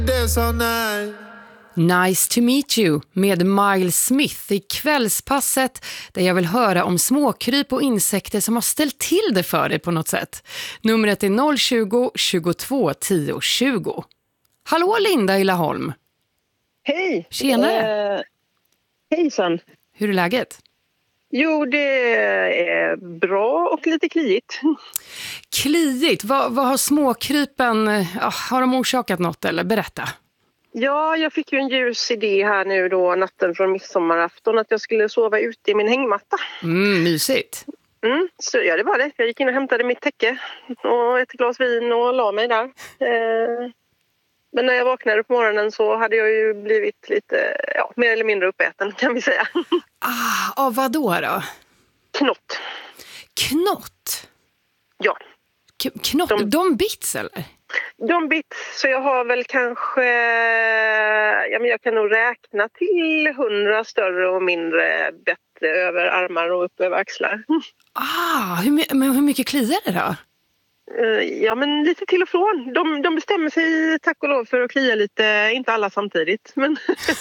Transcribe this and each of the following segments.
Nice to meet you med Miles Smith i kvällspasset där jag vill höra om småkryp och insekter som har ställt till det för dig på något sätt. Numret är 020 22 10 20. Hallå Linda i Laholm. Hej. Tjenare. Hejsan. Hur är läget? Jo, det är bra och lite kliigt. Kliigt? Vad har småkrypen, har de orsakat något eller? Berätta. Ja, jag fick ju en ljus idé här nu då natten från midsommarafton att jag skulle sova ute i min hängmatta. Mysigt. Så ja, det var det. Jag gick in och hämtade mitt täcke och ett glas vin och la mig där. Men när jag vaknade på morgonen så hade jag ju blivit lite, mer eller mindre uppäten kan vi säga. Vad då? Knott. Knott? Ja. Knott? De bits eller? De bits, så jag har väl kanske, jag kan nog räkna till 100 större och mindre bett över armar och upp över axlar. Hur mycket kliar det då? Ja, men lite till och från. De bestämmer sig tack och lov för att klia lite, inte alla samtidigt. Men,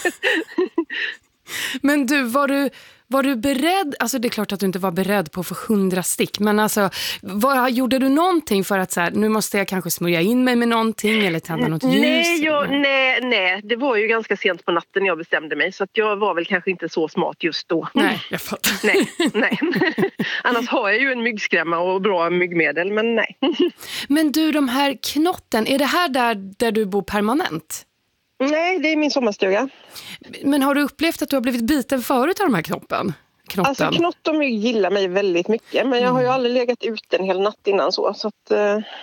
men du, var du beredd? Alltså det är klart att du inte var beredd på för 100 stick. Men alltså, gjorde du någonting för att så här, nu måste jag kanske smörja in mig med någonting eller tända något ljus? Nej, det var ju ganska sent på natten jag bestämde mig. Så att jag var väl kanske inte så smart just då. Nej, jag fattar. Nej. Annars har jag ju en myggskrämma och bra myggmedel, men nej. Men du, de här knotten, är det här där du bor permanent? Nej, det är min sommarstuga. Men har du upplevt att du har blivit biten förut av de här knotten? Alltså knott och mygg gillar mig väldigt mycket. Men jag har ju aldrig legat ute en hel natt innan så att,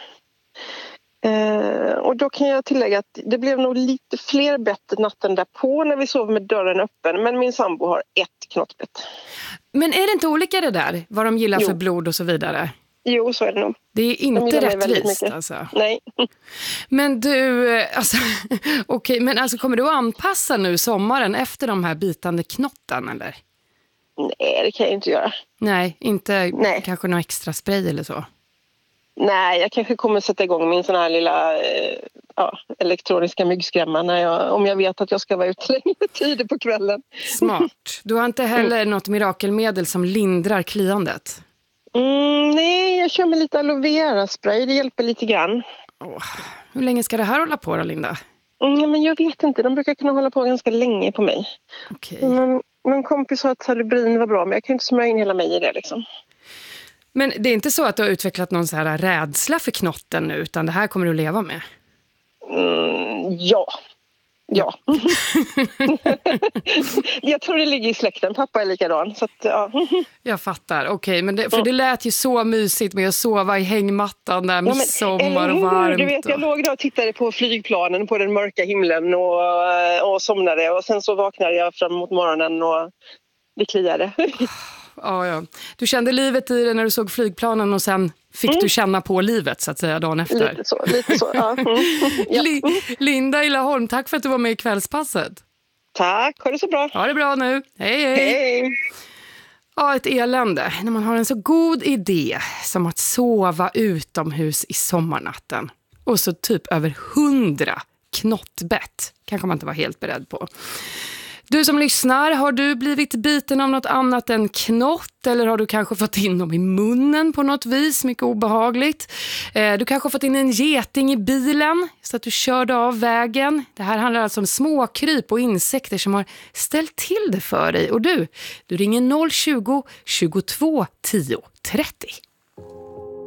och då kan jag tillägga att det blev nog lite fler bett natten därpå när vi sov med dörren öppen. Men min sambo har ett knottbett. Men är det inte olika det där? Vad de gillar för blod och så vidare? Jo, så är det nog. Det är inte rättvist alltså. Nej. Men du, alltså, okej, men alltså kommer du att anpassa nu sommaren efter de här bitande knotten eller? Nej, det kan jag inte göra. Nej, kanske någon extra spray eller så? Nej, jag kanske kommer sätta igång min sån här lilla elektroniska myggskrämma om jag vet att jag ska vara ute längre tider på kvällen. Smart. Du har inte heller något mirakelmedel som lindrar kliandet? Nej, jag kör med lite aloe vera spray. Det hjälper lite grann. Hur länge ska det här hålla på då, Linda? Men jag vet inte. De brukar kunna hålla på ganska länge på mig. Okej. Min kompis sa att salubrin var bra, men jag kan inte smörja in hela mig i det liksom. Men det är inte så att du har utvecklat någon så här rädsla för knotten nu, utan det här kommer du att leva med? Ja. Jag tror det ligger i släkten. Pappa är likadan. Så att, ja. Jag fattar. Okej, men det lät ju så mysigt med att sova i hängmattan där med sommar och varmt. Du vet, jag låg där och tittade på flygplanen på den mörka himlen och somnade. Och sen så vaknade jag fram mot morgonen och det kliade. Ja. Du kände livet i det när du såg flygplanen och sen fick du känna på livet så att säga dagen efter. Lite så, ja. Ja. Linda i Laholm, tack för att du var med i kvällspasset. Tack, ha det så bra. Ha det bra nu. Hej. Ja, ett elände när man har en så god idé som att sova utomhus i sommarnatten. Och så typ över 100 knottbett. Kanske man inte var helt beredd på. Du som lyssnar, har du blivit biten av något annat än knott eller har du kanske fått in dem i munnen på något vis, mycket obehagligt. Du kanske har fått in en geting i bilen så att du körde av vägen. Det här handlar alltså om småkryp och insekter som har ställt till det för dig. Och du ringer 020 22 10 30.